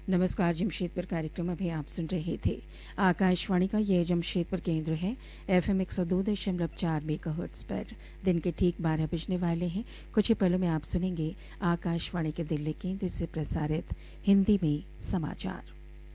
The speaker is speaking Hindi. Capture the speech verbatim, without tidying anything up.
नमस्कार। जमशेदपुर कार्यक्रम अभी आप सुन रहे थे। आकाशवाणी का ये जमशेदपुर केंद्र है। एफएम एक सौ दो दशमलव चार मेगाहर्ट्ज़ पर दिन के ठीक बारह बजने वाले हैं। कुछ ही पलों में आप सुनेंगे आकाशवाणी के दिल्ली केंद्र से प्रसारित हिंदी में समाचार।